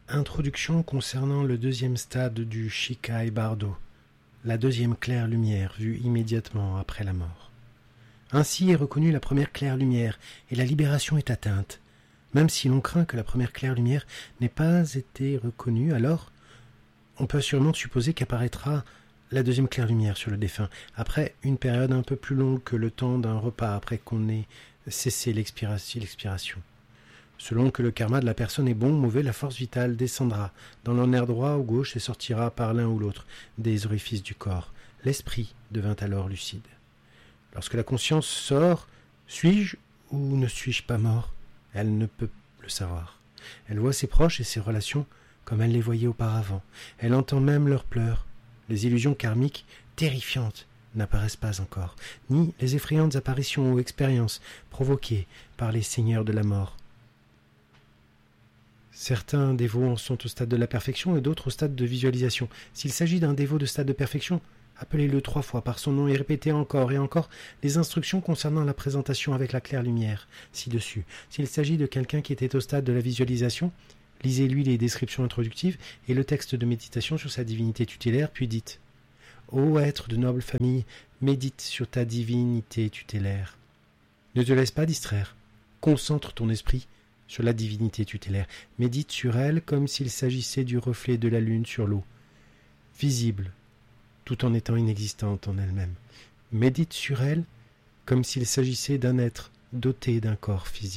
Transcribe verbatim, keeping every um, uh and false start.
Introduction concernant le deuxième stade du Shikai Bardo, la deuxième claire lumière vue immédiatement après la mort. Ainsi est reconnue la première claire lumière et la libération est atteinte. Même si l'on craint que la première claire lumière n'ait pas été reconnue, alors on peut sûrement supposer qu'apparaîtra la deuxième claire lumière sur le défunt, après une période un peu plus longue que le temps d'un repas après qu'on ait cessé l'expiration. Selon que le karma de la personne est bon ou mauvais, la force vitale descendra dans le nerf droit ou gauche et sortira par l'un ou l'autre des orifices du corps. L'esprit devint alors lucide. Lorsque la conscience sort, suis-je ou ne suis-je pas mort? Elle ne peut le savoir. Elle voit ses proches et ses relations comme elle les voyait auparavant. Elle entend même leurs pleurs. Les illusions karmiques terrifiantes n'apparaissent pas encore, ni les effrayantes apparitions ou expériences provoquées par les seigneurs de la mort. Certains dévots en sont au stade de la perfection et d'autres au stade de visualisation. S'il s'agit d'un dévot de stade de perfection, appelez-le trois fois par son nom et répétez encore et encore les instructions concernant la présentation avec la claire lumière ci-dessus. S'il s'agit de quelqu'un qui était au stade de la visualisation, lisez-lui les descriptions introductives et le texte de méditation sur sa divinité tutélaire, puis dites « Ô être de noble famille, médite sur ta divinité tutélaire. Ne te laisse pas distraire. Concentre ton esprit sur la divinité tutélaire. Médite sur elle comme s'il s'agissait du reflet de la lune sur l'eau, visible, tout en étant inexistante en elle-même. Médite sur elle comme s'il s'agissait d'un être doté d'un corps physique. »